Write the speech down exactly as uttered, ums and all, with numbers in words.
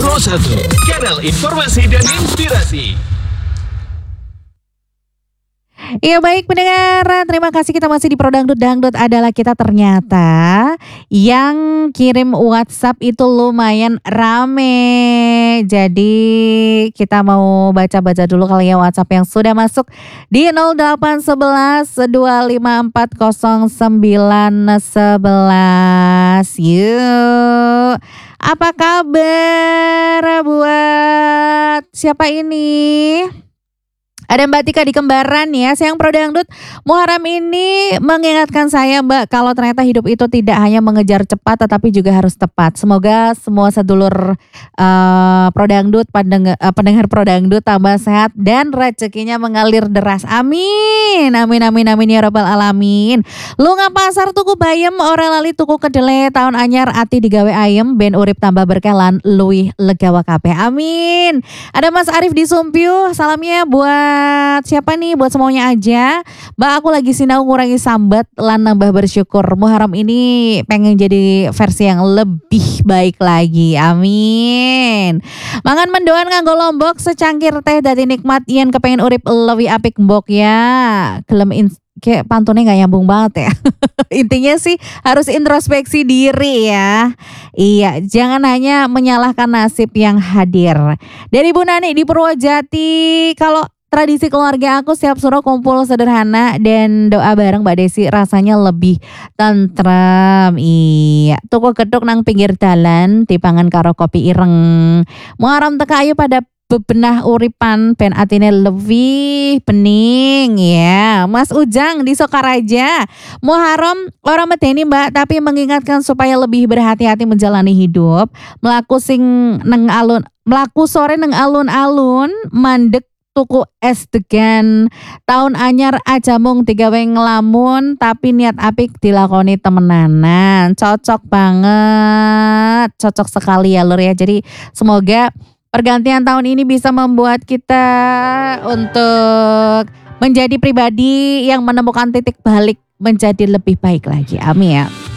Pro satu, kanal informasi dan inspirasi. Iya baik pendengar, terima kasih, kita masih di Pro Dangdut. Dangdut adalah kita. Ternyata yang kirim WhatsApp itu lumayan rame. Jadi kita mau baca-baca dulu kali ya WhatsApp yang sudah masuk di nol delapan satu satu dua lima empat nol sembilan satu satu. Yuk, apa kabar buat siapa ini? Ada Mbak Tika di Kembaran ya. Sayang Pro Dangdut, Muharram ini mengingatkan saya Mbak, kalau ternyata hidup itu tidak hanya mengejar cepat tetapi juga harus tepat. Semoga semua sedulur uh, Pro Dangdut, pendengar, uh, pendengar Pro Dangdut tambah sehat dan rezekinya mengalir deras. Amin. Amin amin amin ya rabbal alamin. Lunga pasar tuku bayem, ora lali tuku kedelai, tahun anyar ati digawe ayem, ben urip tambah berkah lan luwih legawa kabeh. Amin. Ada Mas Arif di Sumpiu, salamnya buat siapa nih? Buat semuanya aja. Mbak, aku lagi sinau ngurangi sambat lan nambah bersyukur. Muharram ini pengen jadi versi yang lebih baik lagi. Amin. Mangan mendoan nganggo lombok, secangkir teh dadi nikmat yen kepengen urip lebih apik mbok ya. Gelem in kayak pantunnya gak nyambung banget ya. Intinya sih harus introspeksi diri ya. Iya, jangan hanya menyalahkan nasib yang hadir. Dari Bu Nani di Purwojati, kalau tradisi keluarga aku setiap suro kumpul sederhana dan doa bareng Mbak Desi, rasanya lebih tentrem. Iya, tuku geduk nang pinggir dalan dipangan karo kopi ireng. Muharram teka ayu pada bebenah uripan ben atine lebih bening ya. Mas Ujang di Sokaraja, Muharram orang medeni Mbak, tapi mengingatkan supaya lebih berhati-hati menjalani hidup. Melaku sing neng alun, melaku sore neng alun-alun, mandek tuku es degan, tahun anyar aja mung digawe ngelamun tapi niat apik dilakoni temenanan. Cocok banget, cocok sekali ya Lur ya. Jadi semoga pergantian tahun ini bisa membuat kita untuk menjadi pribadi yang menemukan titik balik menjadi lebih baik lagi. Amin ya.